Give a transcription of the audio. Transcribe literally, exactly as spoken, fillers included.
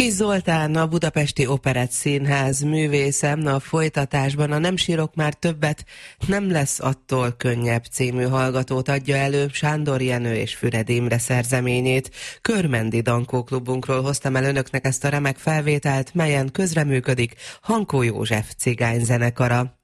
Kis Zoltán, a Budapesti Operett Színház művésze, a folytatásban a Nem sírok már többet, nem lesz attól könnyebb című hallgatót adja elő Sándor Jenő és Füred Imre szerzeményét. Körmendi Dankó klubunkról hoztam el önöknek ezt a remek felvételt, melyen közreműködik Hankó József cigányzenekara.